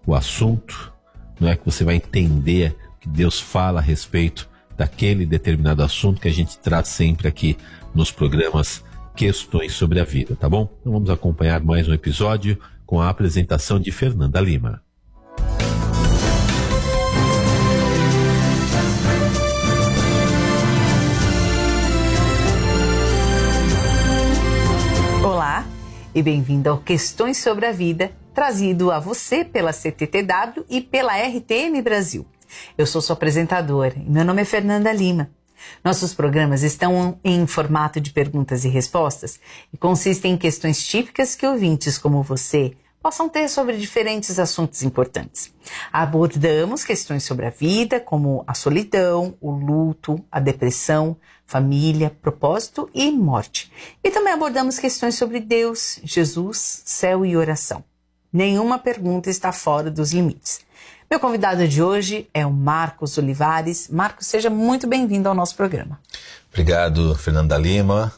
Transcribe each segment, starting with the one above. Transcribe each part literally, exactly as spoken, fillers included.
o assunto, não é que você vai entender o que Deus fala a respeito daquele determinado assunto que a gente traz sempre aqui nos programas Questões sobre a Vida, tá bom? Então vamos acompanhar mais um episódio com a apresentação de Fernanda Lima. Olá e bem-vindo ao Questões sobre a Vida, trazido a você pela C T T W e pela R T M Brasil. Eu sou sua apresentadora e meu nome é Fernanda Lima. Nossos programas estão em formato de perguntas e respostas e consistem em questões típicas que ouvintes como você possam ter sobre diferentes assuntos importantes. Abordamos questões sobre a vida, como a solidão, o luto, a depressão, família, propósito e morte. E também abordamos questões sobre Deus, Jesus, céu e oração. Nenhuma pergunta está fora dos limites. Meu convidado de hoje é o Marcos Olivares. Marcos, seja muito bem-vindo ao nosso programa. Obrigado, Fernanda Lima.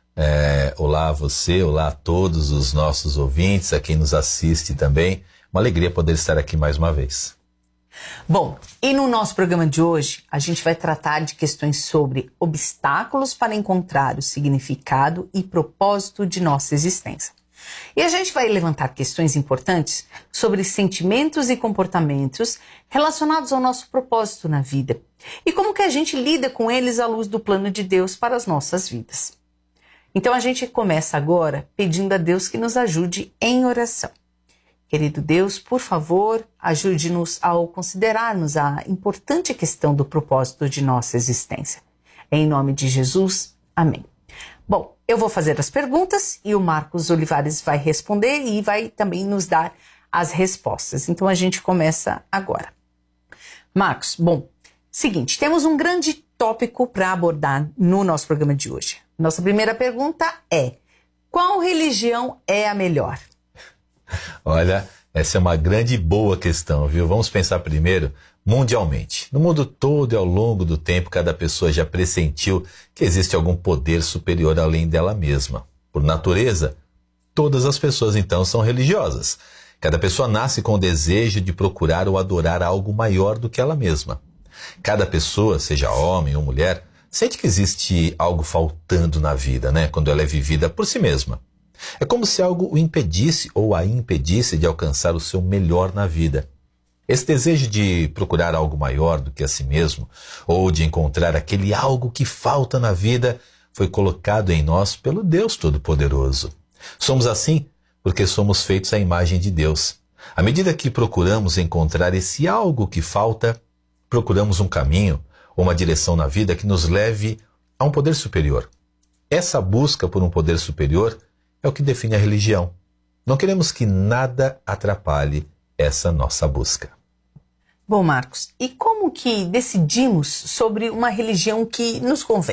É, olá a você, olá a todos os nossos ouvintes, a quem nos assiste também. Uma alegria poder estar aqui mais uma vez. Bom, e no nosso programa de hoje, a gente vai tratar de questões sobre obstáculos para encontrar o significado e propósito de nossa existência. E a gente vai levantar questões importantes sobre sentimentos e comportamentos relacionados ao nosso propósito na vida e como que a gente lida com eles à luz do plano de Deus para as nossas vidas. Então a gente começa agora pedindo a Deus que nos ajude em oração. Querido Deus, por favor, ajude-nos ao considerarmos a importante questão do propósito de nossa existência. Em nome de Jesus, amém. Bom, eu vou fazer as perguntas e o Marcos Olivares vai responder e vai também nos dar as respostas. Então a gente começa agora. Marcos, bom, seguinte, temos um grande tópico para abordar no nosso programa de hoje. Nossa primeira pergunta é: qual religião é a melhor? Olha, essa é uma grande e boa questão, viu? Vamos pensar primeiro mundialmente. No mundo todo e ao longo do tempo, cada pessoa já pressentiu que existe algum poder superior além dela mesma. Por natureza, todas as pessoas então são religiosas. Cada pessoa nasce com o desejo de procurar ou adorar algo maior do que ela mesma. Cada pessoa, seja homem ou mulher, sente que existe algo faltando na vida, né? Quando ela é vivida por si mesma. É como se algo o impedisse ou a impedisse de alcançar o seu melhor na vida. Esse desejo de procurar algo maior do que a si mesmo, ou de encontrar aquele algo que falta na vida, foi colocado em nós pelo Deus Todo-Poderoso. Somos assim porque somos feitos à imagem de Deus. À medida que procuramos encontrar esse algo que falta, procuramos um caminho ou uma direção na vida que nos leve a um poder superior. Essa busca por um poder superior é o que define a religião. Não queremos que nada atrapalhe essa nossa busca. Bom, Marcos, e como que decidimos sobre uma religião que nos convém?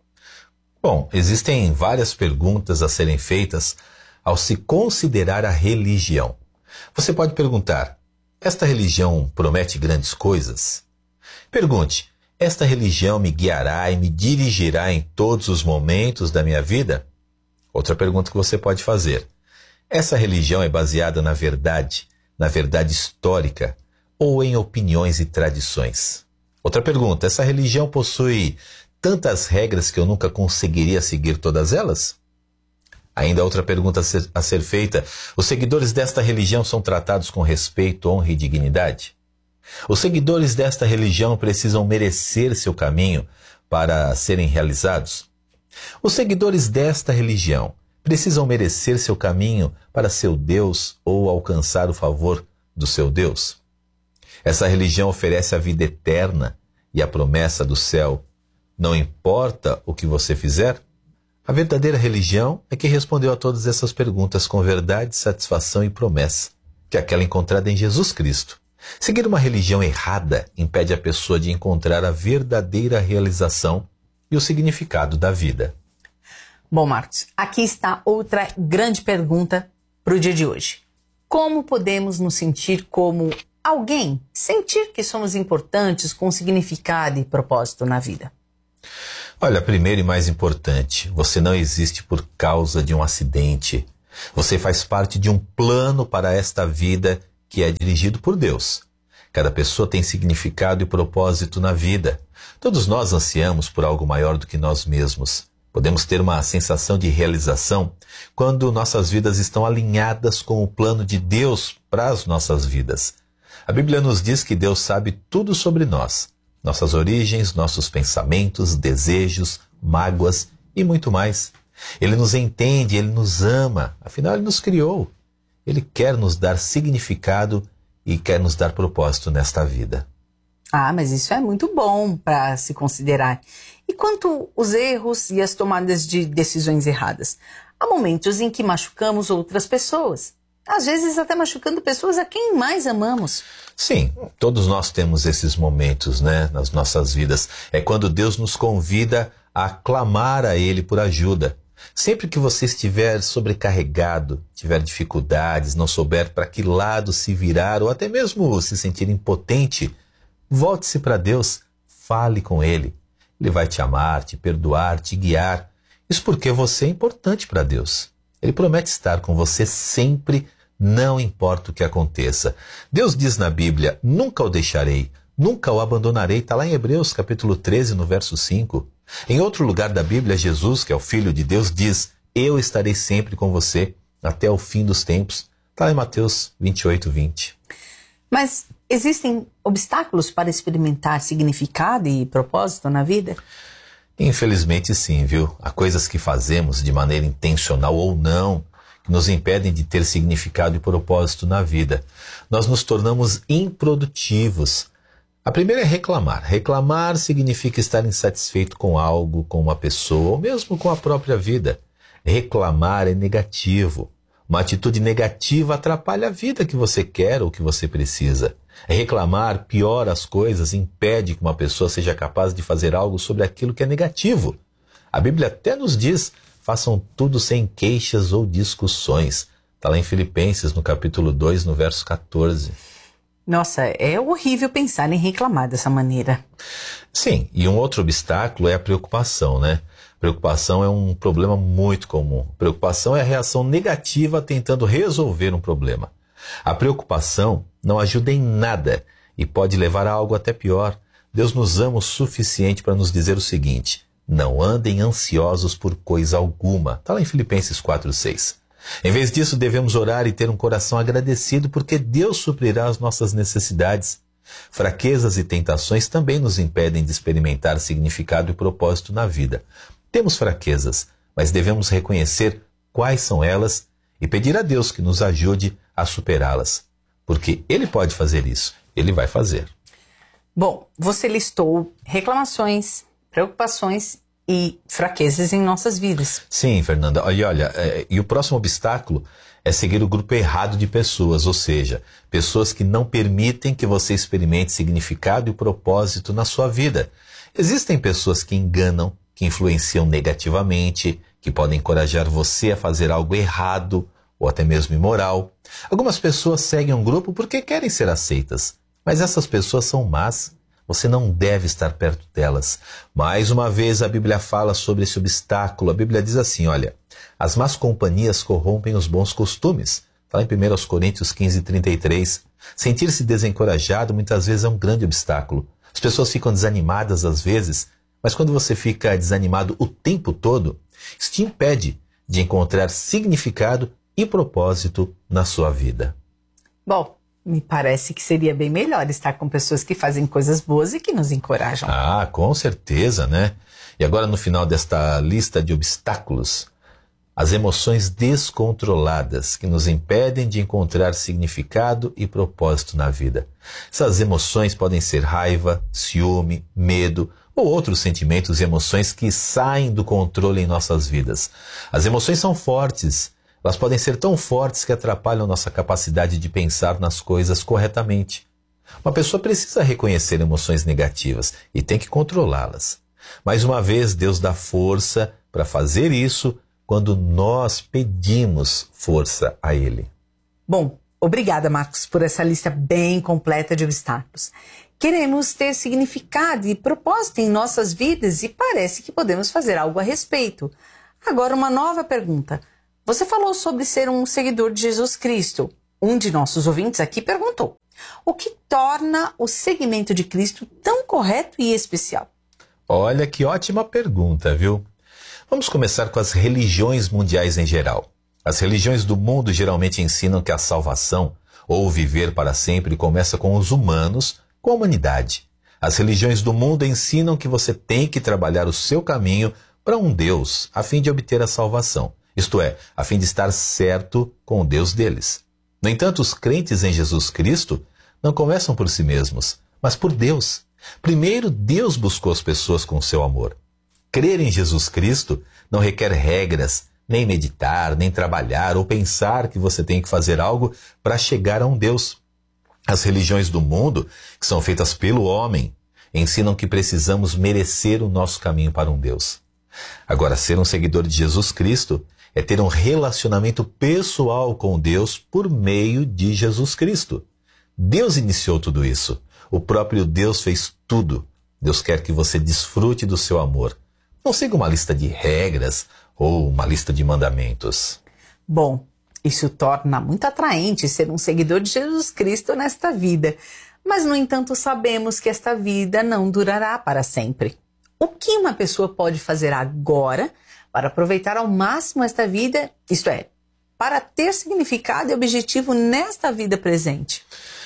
Bom, existem várias perguntas a serem feitas ao se considerar a religião. Você pode perguntar: esta religião promete grandes coisas? Pergunte: esta religião me guiará e me dirigirá em todos os momentos da minha vida? Outra pergunta que você pode fazer: essa religião é baseada na verdade, na verdade histórica, ou em opiniões e tradições? Outra pergunta: essa religião possui tantas regras que eu nunca conseguiria seguir todas elas? Ainda outra pergunta a ser, a ser feita: os seguidores desta religião são tratados com respeito, honra e dignidade? Os seguidores desta religião precisam merecer seu caminho para serem realizados? Os seguidores desta religião precisam merecer seu caminho para seu Deus ou alcançar o favor do seu Deus? Essa religião oferece a vida eterna e a promessa do céu. Não importa o que você fizer? A verdadeira religião é que respondeu a todas essas perguntas com verdade, satisfação e promessa, que é aquela encontrada em Jesus Cristo. Seguir uma religião errada impede a pessoa de encontrar a verdadeira realização e o significado da vida. Bom, Marcos, aqui está outra grande pergunta para o dia de hoje. Como podemos nos sentir como alguém, sentir que somos importantes com significado e propósito na vida? Olha, primeiro e mais importante, você não existe por causa de um acidente. Você faz parte de um plano para esta vida que é dirigido por Deus. Cada pessoa tem significado e propósito na vida. Todos nós ansiamos por algo maior do que nós mesmos. Podemos ter uma sensação de realização quando nossas vidas estão alinhadas com o plano de Deus para as nossas vidas. A Bíblia nos diz que Deus sabe tudo sobre nós, nossas origens, nossos pensamentos, desejos, mágoas e muito mais. Ele nos entende, Ele nos ama, afinal Ele nos criou. Ele quer nos dar significado e quer nos dar propósito nesta vida. Ah, mas isso é muito bom para se considerar. E quanto os erros e as tomadas de decisões erradas? Há momentos em que machucamos outras pessoas. Às vezes até machucando pessoas a quem mais amamos. Sim, todos nós temos esses momentos, né, nas nossas vidas. É quando Deus nos convida a clamar a Ele por ajuda. Sempre que você estiver sobrecarregado, tiver dificuldades, não souber para que lado se virar ou até mesmo se sentir impotente, volte-se para Deus, fale com Ele. Ele vai te amar, te perdoar, te guiar. Isso porque você é importante para Deus. Ele promete estar com você sempre, não importa o que aconteça. Deus diz na Bíblia, nunca o deixarei, nunca o abandonarei. Está lá em Hebreus capítulo treze, no verso cinco. Em outro lugar da Bíblia, Jesus, que é o Filho de Deus, diz, eu estarei sempre com você até o fim dos tempos. Está lá em Mateus vinte e oito, vinte. Mas existem obstáculos para experimentar significado e propósito na vida? Infelizmente sim, viu? Há coisas que fazemos de maneira intencional ou não, que nos impedem de ter significado e propósito na vida. Nós nos tornamos improdutivos. A primeira é reclamar. Reclamar significa estar insatisfeito com algo, com uma pessoa, ou mesmo com a própria vida. Reclamar é negativo. Uma atitude negativa atrapalha a vida que você quer ou que você precisa. Reclamar piora as coisas, impede que uma pessoa seja capaz de fazer algo sobre aquilo que é negativo. A Bíblia até nos diz, façam tudo sem queixas ou discussões. Está lá em Filipenses, no capítulo dois, no verso quatorze. Nossa, é horrível pensar em reclamar dessa maneira. Sim, e um outro obstáculo é a preocupação, né? Preocupação é um problema muito comum. Preocupação é a reação negativa tentando resolver um problema. A preocupação não ajuda em nada e pode levar a algo até pior. Deus nos ama o suficiente para nos dizer o seguinte, não andem ansiosos por coisa alguma. Está lá em Filipenses quatro, seis. Em vez disso, devemos orar e ter um coração agradecido porque Deus suprirá as nossas necessidades. Fraquezas e tentações também nos impedem de experimentar significado e propósito na vida. Temos fraquezas, mas devemos reconhecer quais são elas e pedir a Deus que nos ajude a superá-las. Porque Ele pode fazer isso, Ele vai fazer. Bom, você listou reclamações, preocupações e fraquezas em nossas vidas. Sim, Fernanda. E olha, é, e o próximo obstáculo é seguir o grupo errado de pessoas, ou seja, pessoas que não permitem que você experimente significado e propósito na sua vida. Existem pessoas que enganam, que influenciam negativamente, que podem encorajar você a fazer algo errado ou até mesmo imoral. Algumas pessoas seguem um grupo porque querem ser aceitas, mas essas pessoas são más. Você não deve estar perto delas. Mais uma vez a Bíblia fala sobre esse obstáculo. A Bíblia diz assim, olha, as más companhias corrompem os bons costumes. Está lá em primeira Coríntios quinze, trinta e três. Sentir-se desencorajado muitas vezes é um grande obstáculo. As pessoas ficam desanimadas às vezes, mas quando você fica desanimado o tempo todo, isso te impede de encontrar significado e propósito na sua vida. Bom, me parece que seria bem melhor estar com pessoas que fazem coisas boas e que nos encorajam. Ah, com certeza, né? E agora no final desta lista de obstáculos, as emoções descontroladas que nos impedem de encontrar significado e propósito na vida. Essas emoções podem ser raiva, ciúme, medo ou outros sentimentos e emoções que saem do controle em nossas vidas. As emoções são fortes. Elas podem ser tão fortes que atrapalham nossa capacidade de pensar nas coisas corretamente. Uma pessoa precisa reconhecer emoções negativas e tem que controlá-las. Mais uma vez, Deus dá força para fazer isso quando nós pedimos força a Ele. Bom, obrigada, Marcos, por essa lista bem completa de obstáculos. Queremos ter significado e propósito em nossas vidas e parece que podemos fazer algo a respeito. Agora, uma nova pergunta. Você falou sobre ser um seguidor de Jesus Cristo. Um de nossos ouvintes aqui perguntou: o que torna o seguimento de Cristo tão correto e especial? Olha que ótima pergunta, viu? Vamos começar com as religiões mundiais em geral. As religiões do mundo geralmente ensinam que a salvação, ou viver para sempre, começa com os humanos, com a humanidade. As religiões do mundo ensinam que você tem que trabalhar o seu caminho para um Deus, a fim de obter a salvação. Isto é, a fim de estar certo com o Deus deles. No entanto, os crentes em Jesus Cristo não começam por si mesmos, mas por Deus. Primeiro, Deus buscou as pessoas com o seu amor. Crer em Jesus Cristo não requer regras, nem meditar, nem trabalhar ou pensar que você tem que fazer algo para chegar a um Deus. As religiões do mundo, que são feitas pelo homem, ensinam que precisamos merecer o nosso caminho para um Deus. Agora, ser um seguidor de Jesus Cristo é ter um relacionamento pessoal com Deus por meio de Jesus Cristo. Deus iniciou tudo isso. O próprio Deus fez tudo. Deus quer que você desfrute do seu amor. Não siga uma lista de regras ou uma lista de mandamentos. Bom, isso torna muito atraente ser um seguidor de Jesus Cristo nesta vida. Mas, no entanto, sabemos que esta vida não durará para sempre. O que uma pessoa pode fazer agora para aproveitar ao máximo esta vida, isto é, para ter significado e objetivo nesta vida presente?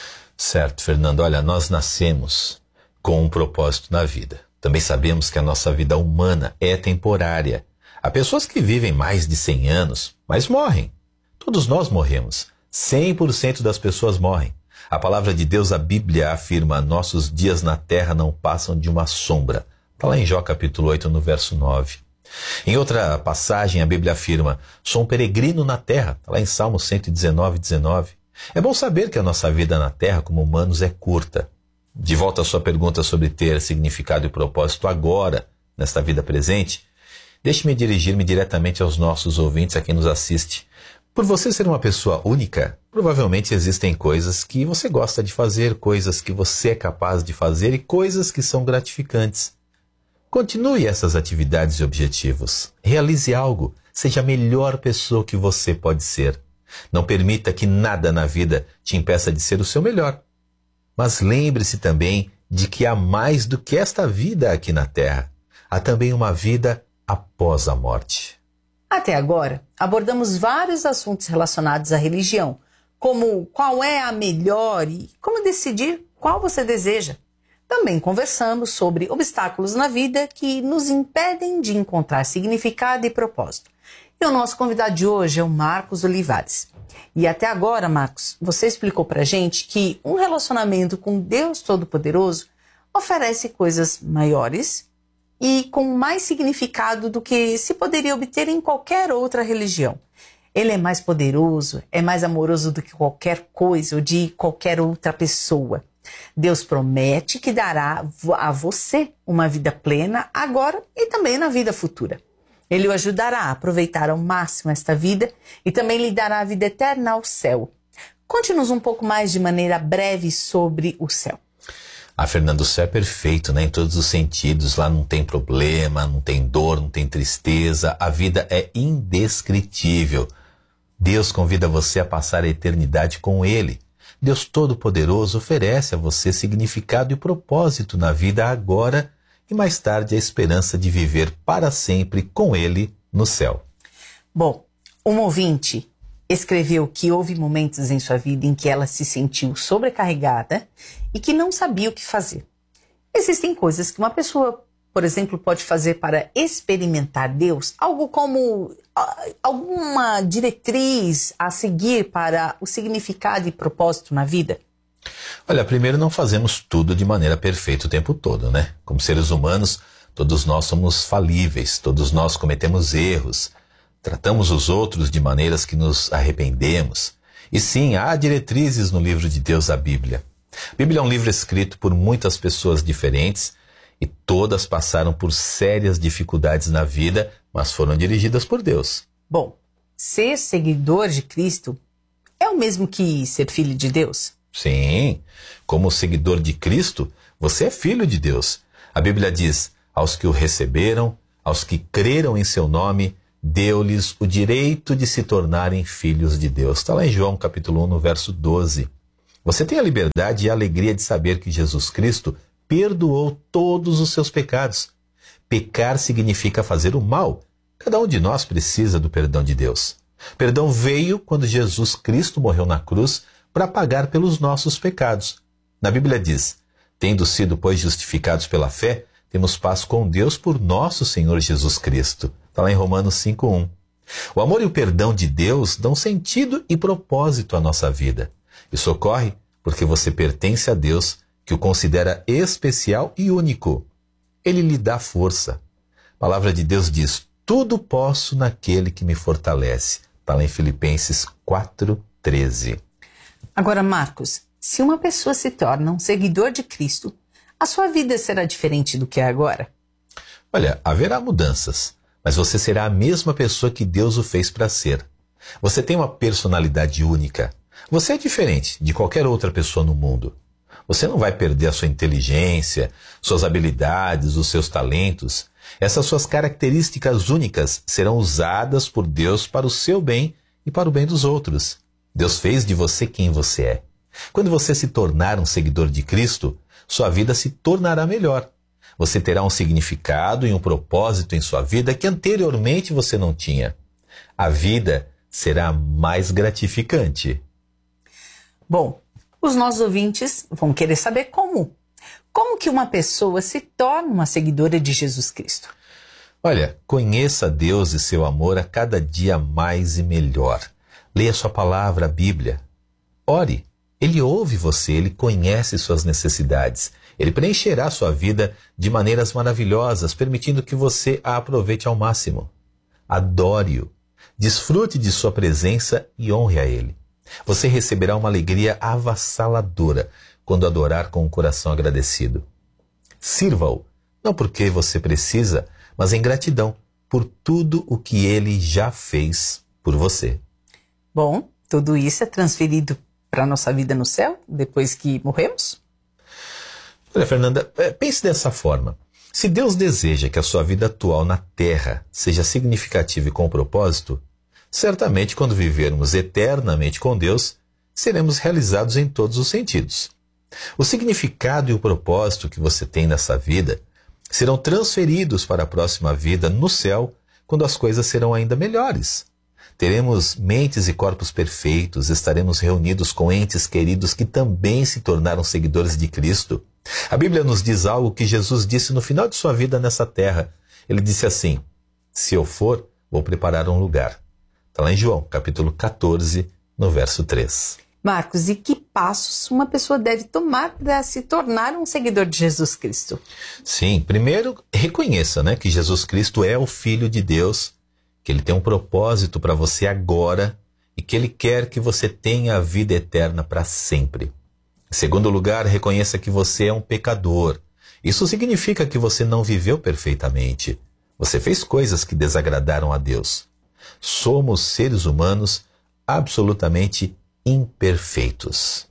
Certo, Fernando. Olha, nós nascemos com um propósito na vida. Também sabemos que a nossa vida humana é temporária. Há pessoas que vivem mais de cem anos, mas morrem. Todos nós morremos. cem por cento das pessoas morrem. A palavra de Deus, a Bíblia, afirma: nossos dias na terra não passam de uma sombra. Está lá em Jó capítulo oito, no verso nove. Em outra passagem, a Bíblia afirma: sou um peregrino na terra. Está lá em Salmo cento e dezenove, dezenove. É bom saber que a nossa vida na terra como humanos é curta. De volta à sua pergunta sobre ter significado e propósito agora, nesta vida presente, deixe-me dirigir-me diretamente aos nossos ouvintes, a quem nos assiste. Por você ser uma pessoa única, provavelmente existem coisas que você gosta de fazer, coisas que você é capaz de fazer e coisas que são gratificantes. Continue essas atividades e objetivos. Realize algo. Seja a melhor pessoa que você pode ser. Não permita que nada na vida te impeça de ser o seu melhor. Mas lembre-se também de que há mais do que esta vida aqui na Terra. Há também uma vida após a morte. Até agora, abordamos vários assuntos relacionados à religião, como qual é a melhor e como decidir qual você deseja. Também conversamos sobre obstáculos na vida que nos impedem de encontrar significado e propósito. E o nosso convidado de hoje é o Marcos Olivares. E até agora, Marcos, você explicou pra gente que um relacionamento com Deus Todo-Poderoso oferece coisas maiores e com mais significado do que se poderia obter em qualquer outra religião. Ele é mais poderoso, é mais amoroso do que qualquer coisa ou de qualquer outra pessoa. Deus promete que dará a você uma vida plena agora e também na vida futura. Ele o ajudará a aproveitar ao máximo esta vida e também lhe dará a vida eterna ao céu. Conte-nos um pouco mais de maneira breve sobre o céu. Ah, Fernando, o céu é perfeito, né? Em todos os sentidos. Lá não tem problema, não tem dor, não tem tristeza. A vida é indescritível. Deus convida você a passar a eternidade com Ele. Deus Todo-Poderoso oferece a você significado e propósito na vida agora e mais tarde a esperança de viver para sempre com Ele no céu. Bom, um ouvinte escreveu que houve momentos em sua vida em que ela se sentiu sobrecarregada e que não sabia o que fazer. Existem coisas que uma pessoa, por exemplo, pode fazer para experimentar Deus, algo como alguma diretriz a seguir para o significado e propósito na vida? Olha, primeiro, não fazemos tudo de maneira perfeita o tempo todo, né? Como seres humanos, todos nós somos falíveis, todos nós cometemos erros, tratamos os outros de maneiras que nos arrependemos. E sim, há diretrizes no livro de Deus, a Bíblia. A Bíblia é um livro escrito por muitas pessoas diferentes e todas passaram por sérias dificuldades na vida, mas foram dirigidas por Deus. Bom, ser seguidor de Cristo é o mesmo que ser filho de Deus? Sim, como seguidor de Cristo, você é filho de Deus. A Bíblia diz: aos que o receberam, aos que creram em seu nome, deu-lhes o direito de se tornarem filhos de Deus. Está lá em João capítulo um, no verso doze. Você tem a liberdade e a alegria de saber que Jesus Cristo perdoou todos os seus pecados. Pecar significa fazer o mal. Cada um de nós precisa do perdão de Deus. Perdão veio quando Jesus Cristo morreu na cruz para pagar pelos nossos pecados. Na Bíblia diz: tendo sido, pois, justificados pela fé, temos paz com Deus por nosso Senhor Jesus Cristo. Está lá em Romanos cinco, um. O amor e o perdão de Deus dão sentido e propósito à nossa vida. Isso ocorre porque você pertence a Deus, que o considera especial e único. Ele lhe dá força. A palavra de Deus diz: tudo posso naquele que me fortalece. Está lá em Filipenses quatro, treze. Agora, Marcos, se uma pessoa se torna um seguidor de Cristo, a sua vida será diferente do que é agora? Olha, haverá mudanças, mas você será a mesma pessoa que Deus o fez para ser. Você tem uma personalidade única. Você é diferente de qualquer outra pessoa no mundo. Você não vai perder a sua inteligência, suas habilidades, os seus talentos. Essas suas características únicas serão usadas por Deus para o seu bem e para o bem dos outros. Deus fez de você quem você é. Quando você se tornar um seguidor de Cristo, sua vida se tornará melhor. Você terá um significado e um propósito em sua vida que anteriormente você não tinha. A vida será mais gratificante. Bom, os nossos ouvintes vão querer saber como. Como que uma pessoa se torna uma seguidora de Jesus Cristo? Olha, conheça Deus e seu amor a cada dia mais e melhor. Leia sua palavra, a Bíblia. Ore. Ele ouve você, ele conhece suas necessidades. Ele preencherá sua vida de maneiras maravilhosas, permitindo que você a aproveite ao máximo. Adore-o. Desfrute de sua presença e honre a ele. Você receberá uma alegria avassaladora quando adorar com o coração agradecido. Sirva-o, não porque você precisa, mas em gratidão por tudo o que ele já fez por você. Bom, tudo isso é transferido para a nossa vida no céu, depois que morremos? Olha, Fernanda, pense dessa forma. Se Deus deseja que a sua vida atual na Terra seja significativa e com propósito, certamente quando vivermos eternamente com Deus, seremos realizados em todos os sentidos. O significado e o propósito que você tem nessa vida serão transferidos para a próxima vida no céu, quando as coisas serão ainda melhores. Teremos mentes e corpos perfeitos, estaremos reunidos com entes queridos que também se tornaram seguidores de Cristo. A Bíblia nos diz algo que Jesus disse no final de sua vida nessa terra. Ele disse assim: se eu for, vou preparar um lugar. Está lá em João, capítulo quatorze, no verso três. Marcos, e que passos uma pessoa deve tomar para se tornar um seguidor de Jesus Cristo? Sim, primeiro reconheça, né, que Jesus Cristo é o Filho de Deus, que ele tem um propósito para você agora e que ele quer que você tenha a vida eterna para sempre. Em segundo lugar, reconheça que você é um pecador. Isso significa que você não viveu perfeitamente. Você fez coisas que desagradaram a Deus. Somos seres humanos absolutamente imperfeitos.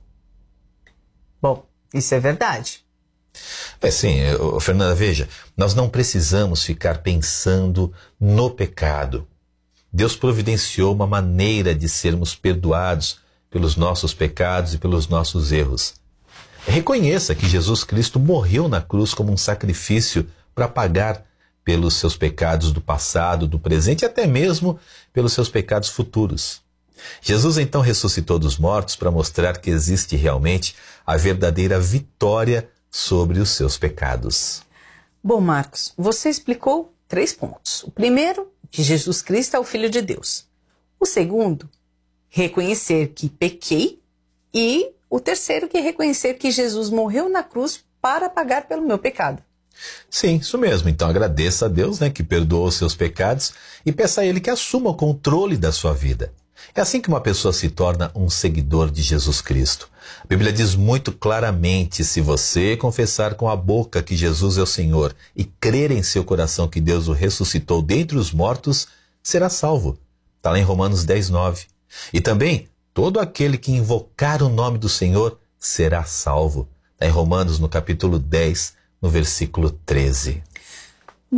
Bom, isso é verdade. É sim, Fernanda, veja, nós não precisamos ficar pensando no pecado. Deus providenciou uma maneira de sermos perdoados pelos nossos pecados e pelos nossos erros. Reconheça que Jesus Cristo morreu na cruz como um sacrifício para pagar pelos seus pecados do passado, do presente e até mesmo pelos seus pecados futuros. Jesus então ressuscitou dos mortos para mostrar que existe realmente a verdadeira vitória sobre os seus pecados. Bom, Marcos, você explicou três pontos. O primeiro, que Jesus Cristo é o Filho de Deus. O segundo, reconhecer que pequei. E o terceiro, que é reconhecer que Jesus morreu na cruz para pagar pelo meu pecado. Sim, isso mesmo. Então agradeça a Deus, né, que perdoou os seus pecados e peça a Ele que assuma o controle da sua vida. É assim que uma pessoa se torna um seguidor de Jesus Cristo. A Bíblia diz muito claramente: se você confessar com a boca que Jesus é o Senhor e crer em seu coração que Deus o ressuscitou dentre os mortos, será salvo. Está lá em Romanos dez, nove. E também, todo aquele que invocar o nome do Senhor será salvo. Está em Romanos, no capítulo dez, no versículo treze. Bom,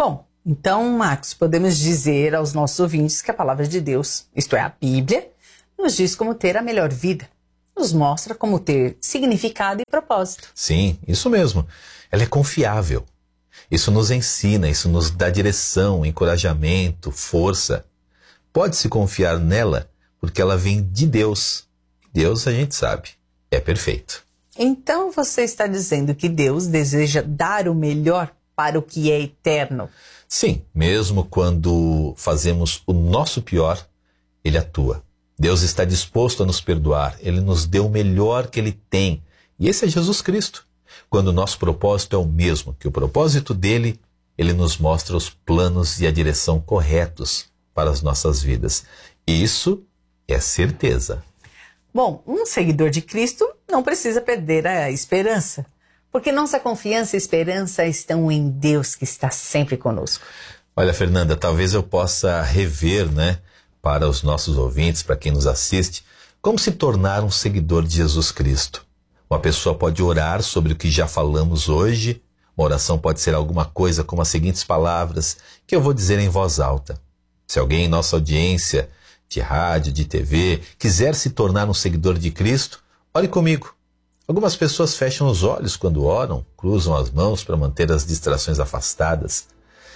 Então, Marcos, podemos dizer aos nossos ouvintes que a palavra de Deus, isto é, a Bíblia, nos diz como ter a melhor vida. Nos mostra como ter significado e propósito. Sim, isso mesmo. Ela é confiável. Isso nos ensina, isso nos dá direção, encorajamento, força. Pode-se confiar nela porque ela vem de Deus. Deus, a gente sabe, é perfeito. Então você está dizendo que Deus deseja dar o melhor para o que é eterno? Sim, mesmo quando fazemos o nosso pior, Ele atua. Deus está disposto a nos perdoar. Ele nos deu o melhor que Ele tem. E esse é Jesus Cristo. Quando o nosso propósito é o mesmo que o propósito dele, Ele nos mostra os planos e a direção corretos para as nossas vidas. Isso é certeza. Bom, um seguidor de Cristo não precisa perder a esperança, porque nossa confiança e esperança estão em Deus que está sempre conosco. Olha, Fernanda, talvez eu possa rever, né, para os nossos ouvintes, para quem nos assiste, como se tornar um seguidor de Jesus Cristo. Uma pessoa pode orar sobre o que já falamos hoje. Uma oração pode ser alguma coisa como as seguintes palavras que eu vou dizer em voz alta. Se alguém em nossa audiência de rádio, de T V, quiser se tornar um seguidor de Cristo, ore comigo. Algumas pessoas fecham os olhos quando oram, cruzam as mãos para manter as distrações afastadas.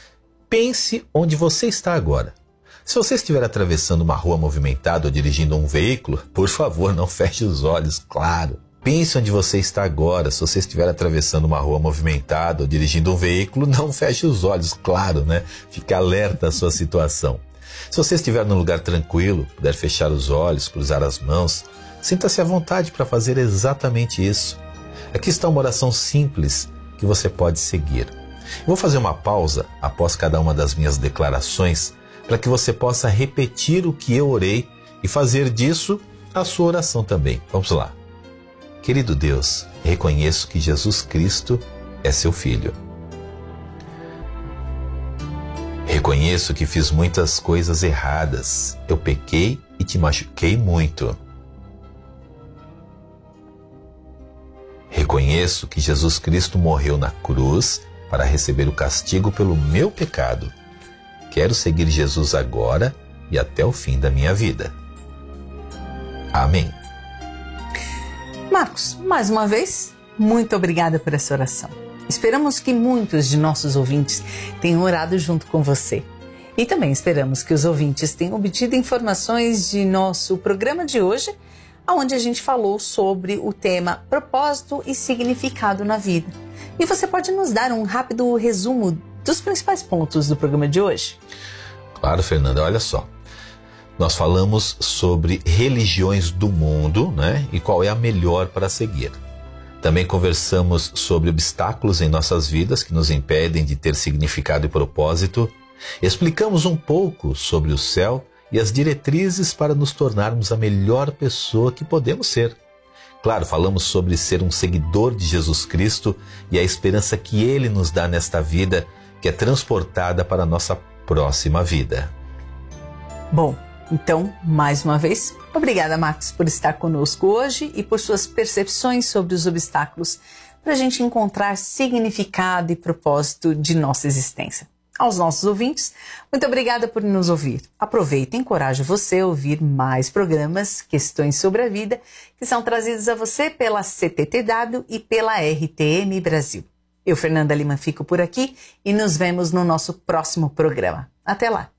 Pense onde você está agora. Se você estiver atravessando uma rua movimentada ou dirigindo um veículo, por favor, não feche os olhos, claro. Pense onde você está agora. Se você estiver atravessando uma rua movimentada ou dirigindo um veículo, não feche os olhos, claro, né? Fique alerta à sua situação. Se você estiver num lugar tranquilo, puder fechar os olhos, cruzar as mãos, sinta-se à vontade para fazer exatamente isso. Aqui está uma oração simples que você pode seguir. Eu vou fazer uma pausa após cada uma das minhas declarações para que você possa repetir o que eu orei e fazer disso a sua oração também. Vamos lá. Querido Deus, reconheço que Jesus Cristo é seu Filho. Reconheço que fiz muitas coisas erradas. Eu pequei e te machuquei muito. Reconheço que Jesus Cristo morreu na cruz para receber o castigo pelo meu pecado. Quero seguir Jesus agora e até o fim da minha vida. Amém. Marcos, mais uma vez, muito obrigada por essa oração. Esperamos que muitos de nossos ouvintes tenham orado junto com você. E também esperamos que os ouvintes tenham obtido informações de nosso programa de hoje, onde a gente falou sobre o tema propósito e significado na vida. E você pode nos dar um rápido resumo dos principais pontos do programa de hoje? Claro, Fernanda, olha só. Nós falamos sobre religiões do mundo, né? E qual é a melhor para seguir. Também conversamos sobre obstáculos em nossas vidas que nos impedem de ter significado e propósito. Explicamos um pouco sobre o céu e as diretrizes para nos tornarmos a melhor pessoa que podemos ser. Claro, falamos sobre ser um seguidor de Jesus Cristo e a esperança que Ele nos dá nesta vida, que é transportada para a nossa próxima vida. Bom, então, mais uma vez, obrigada, Marcos, por estar conosco hoje e por suas percepções sobre os obstáculos para a gente encontrar significado e propósito de nossa existência. Aos nossos ouvintes, muito obrigada por nos ouvir. Aproveita e encorajo você a ouvir mais programas, Questões sobre a Vida, que são trazidos a você pela C T T W e pela R T M Brasil. Eu, Fernanda Lima, fico por aqui e nos vemos no nosso próximo programa. Até lá!